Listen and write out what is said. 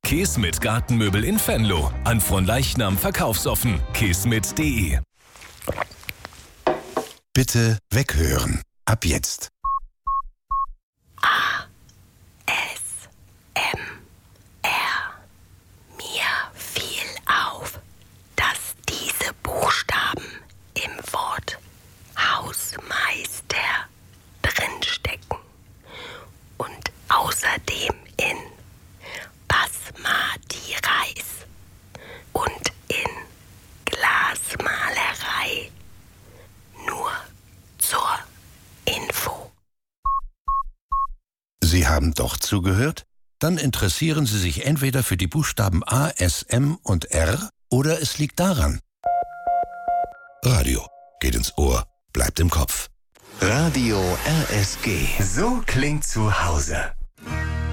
Keesmit Gartenmöbel in Venlo. An Fronleichnam verkaufsoffen. keesmit.de. Bitte weghören. Ab jetzt. Mir fiel auf, dass diese Buchstaben im Wort Hausmeister drinstecken und außerdem in Basmati Reis und in Glasmalerei. Nur zur Info. Sie haben doch zugehört? Dann interessieren Sie sich entweder für die Buchstaben A, S, M und R oder es liegt daran. Radio geht ins Ohr, bleibt im Kopf. Radio RSG. So klingt zu Hause.